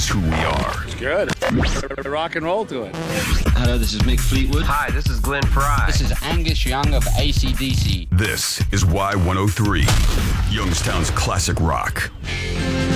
is who we are. It's good. Rock and roll to it. Hello, this is Mick Fleetwood. Hi, this is Glenn Fry. This is Angus Young of AC/DC. This is Y103, Youngstown's classic rock.